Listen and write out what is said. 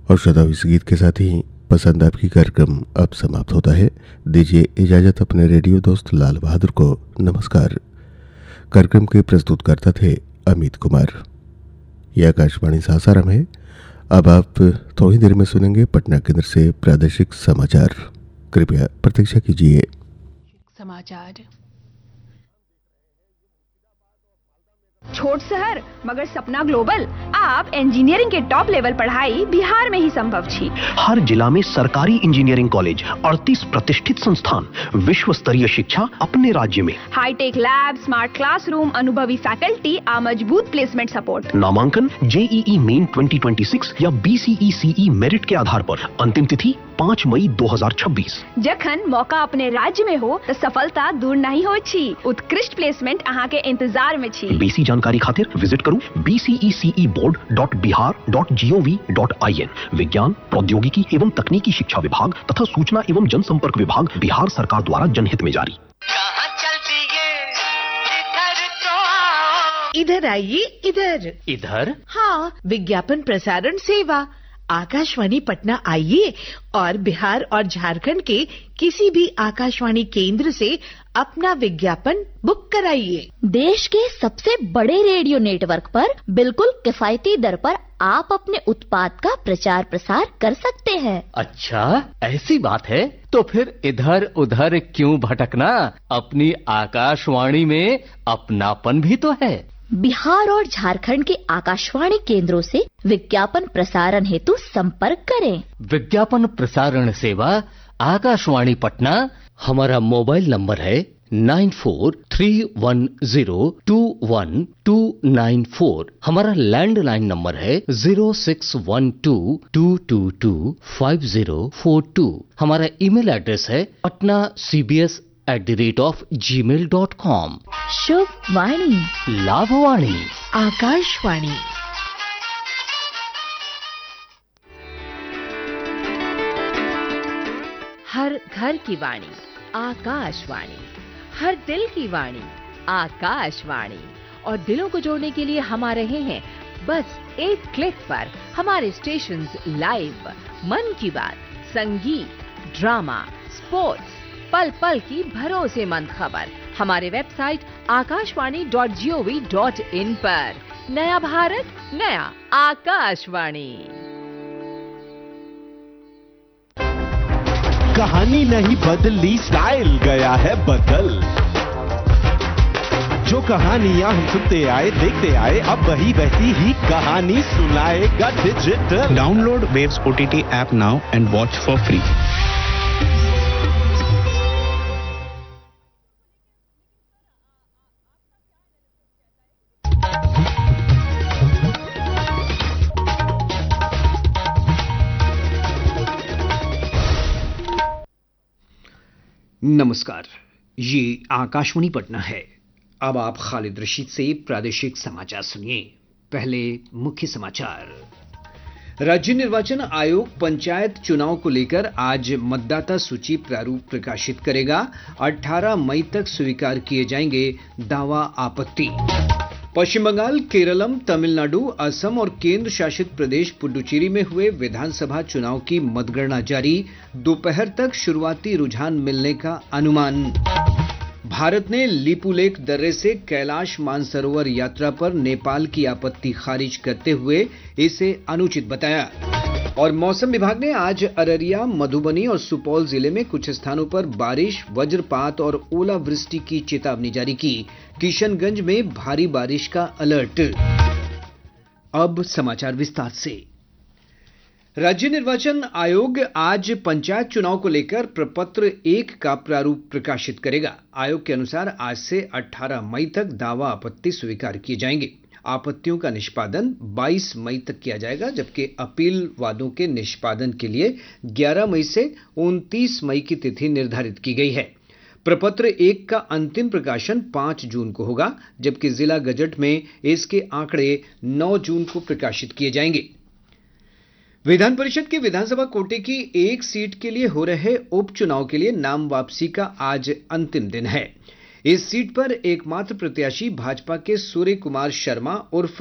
और श्रोताओं, इस गीत के साथ ही पसंद आपकी कार्यक्रम अब समाप्त होता है। दीजिए इजाजत अपने रेडियो दोस्त लाल बहादुर को। नमस्कार। कार्यक्रम के प्रस्तुतकर्ता थे अमित कुमार। यह आकाशवाणी सासाराम है। अब आप थोड़ी देर में सुनेंगे पटना केंद्र से प्रादेशिक समाचार। कृपया प्रतीक्षा कीजिए। समाचार। छोट शहर मगर सपना ग्लोबल। आप इंजीनियरिंग के टॉप लेवल पढ़ाई बिहार में ही संभव छी। हर जिला में सरकारी इंजीनियरिंग कॉलेज, 38 प्रतिष्ठित संस्थान, विश्व स्तरीय शिक्षा अपने राज्य में। हाईटेक लैब, स्मार्ट क्लासरूम, अनुभवी फैकल्टी आ मजबूत प्लेसमेंट सपोर्ट। नामांकन जेईई मेन 2026 या बीसीई मेरिट के आधार पर। अंतिम तिथि 5 मई 2026। जखन मौका अपने राज्य में हो तो सफलता दूर नहीं हो छी। उत्कृष्ट प्लेसमेंट अहाँ के इंतजार में छी। बीसी जानकारी खातिर विजिट करू bceceboard.bihar.gov.in। विज्ञान, प्रौद्योगिकी एवं तकनीकी शिक्षा विभाग तथा सूचना एवं जनसंपर्क विभाग बिहार सरकार द्वारा जनहित में जारी। इधर आइए, इधर। इधर? हाँ, विज्ञापन प्रसारण सेवा आकाशवाणी पटना आइए और बिहार और झारखंड के किसी भी आकाशवाणी केंद्र से अपना विज्ञापन बुक कराइए। देश के सबसे बड़े रेडियो नेटवर्क पर बिल्कुल किफायती दर पर आप अपने उत्पाद का प्रचार प्रसार कर सकते हैं। अच्छा, ऐसी बात है तो फिर इधर उधर क्यों भटकना? अपनी आकाशवाणी में अपनापन भी तो है। बिहार और झारखंड के आकाशवाणी केंद्रों से विज्ञापन प्रसारण हेतु संपर्क करें। विज्ञापन प्रसारण सेवा आकाशवाणी पटना। हमारा मोबाइल नंबर है 9431021294। हमारा लैंडलाइन नंबर है 0612225042। हमारा ईमेल एड्रेस है patnacbs@gmail.com। शुभ वाणी, लाभवाणी, आकाशवाणी। हर घर की वाणी आकाशवाणी, हर दिल की वाणी आकाशवाणी। और दिलों को जोड़ने के लिए हम आ रहे हैं बस एक क्लिक पर। हमारे स्टेशंस लाइव, मन की बात, संगीत, ड्रामा, स्पोर्ट्स, पल पल की भरोसेमंद खबर हमारे वेबसाइट akashwani.gov.in पर। नया भारत, नया आकाशवाणी। कहानी नहीं बदली, स्टाइल गया है बदल। जो कहानियां हम सुनते आए, देखते आए, अब वही बहती ही कहानी सुनाएगा digital. Download waves OTT app now and watch for free. नमस्कार, ये आकाशवाणी पटना है। अब आप खालिद रशीद से प्रादेशिक समाचार सुनिए। पहले मुख्य समाचार। राज्य निर्वाचन आयोग पंचायत चुनाव को लेकर आज मतदाता सूची प्रारूप प्रकाशित करेगा। 18 मई तक स्वीकार किए जाएंगे दावा आपत्ति। पश्चिम बंगाल, केरलम, तमिलनाडु, असम और केंद्र शासित प्रदेश पुडुचेरी में हुए विधानसभा चुनाव की मतगणना जारी। दोपहर तक शुरुआती रुझान मिलने का अनुमान। भारत ने लिपुलेख दर्रे से कैलाश मानसरोवर यात्रा पर नेपाल की आपत्ति खारिज करते हुए इसे अनुचित बताया। और मौसम विभाग ने आज अररिया, मधुबनी और सुपौल जिले में कुछ स्थानों पर बारिश, वज्रपात और ओलावृष्टि की चेतावनी जारी की। किशनगंज में भारी बारिश का अलर्ट। अब समाचार विस्तार से। राज्य निर्वाचन आयोग आज पंचायत चुनाव को लेकर प्रपत्र 1 का प्रारूप प्रकाशित करेगा। आयोग के अनुसार आज से 18 मई तक दावा आपत्ति स्वीकार किए जाएंगे। आपत्तियों का निष्पादन 22 मई तक किया जाएगा, जबकि अपील वादों के निष्पादन के लिए 11 मई से 29 मई की तिथि निर्धारित की गई है। प्रपत्र 1 का अंतिम प्रकाशन 5 जून को होगा, जबकि जिला गजट में इसके आंकड़े 9 जून को प्रकाशित किए जाएंगे। विधान परिषद के विधानसभा कोटे की एक सीट के लिए हो रहे उपचुनाव के लिए नाम वापसी का आज अंतिम दिन है। इस सीट पर एकमात्र प्रत्याशी भाजपा के सूर्य कुमार शर्मा उर्फ